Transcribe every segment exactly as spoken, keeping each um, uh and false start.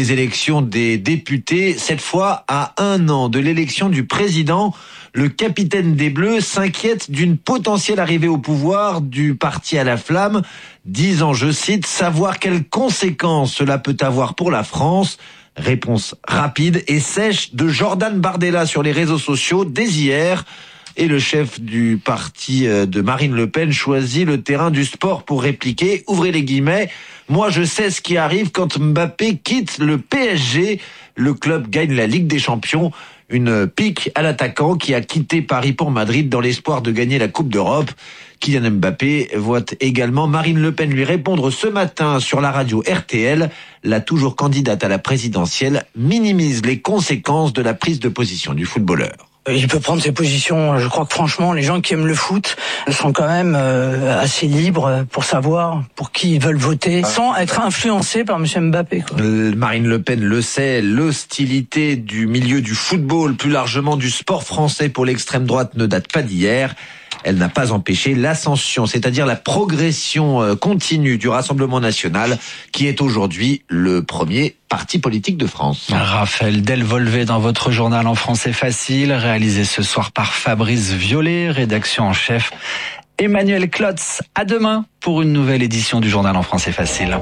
Les élections des députés, cette fois à un an de l'élection du président, le capitaine des Bleus s'inquiète d'une potentielle arrivée au pouvoir du parti à la flamme, disant, je cite, savoir quelles conséquences cela peut avoir pour la France. Réponse rapide et sèche de Jordan Bardella sur les réseaux sociaux dès hier. Et le chef du parti de Marine Le Pen choisit le terrain du sport pour répliquer, ouvrez les guillemets, moi je sais ce qui arrive quand Mbappé quitte le P S G, le club gagne la Ligue des Champions, une pique à l'attaquant qui a quitté Paris pour Madrid dans l'espoir de gagner la Coupe d'Europe. Kylian Mbappé voit également Marine Le Pen lui répondre ce matin sur la radio R T L, la toujours candidate à la présidentielle minimise les conséquences de la prise de position du footballeur. Il peut prendre ses positions. Je crois que franchement, les gens qui aiment le foot sont quand même euh, assez libres pour savoir pour qui ils veulent voter, sans être influencés par M. Mbappé, quoi. Euh, Marine Le Pen le sait, l'hostilité du milieu du football, plus largement du sport français pour l'extrême droite, ne date pas d'hier. Elle n'a pas empêché l'ascension, c'est-à-dire la progression continue du Rassemblement national, qui est aujourd'hui le premier parti politique de France. Raphaël Delvolvé dans votre journal en français facile, réalisé ce soir par Fabrice Violet, rédaction en chef Emmanuel Klotz. À demain pour une nouvelle édition du journal en français facile.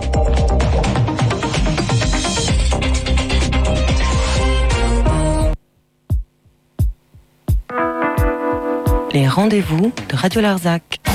Les rendez-vous de Radio Larzac.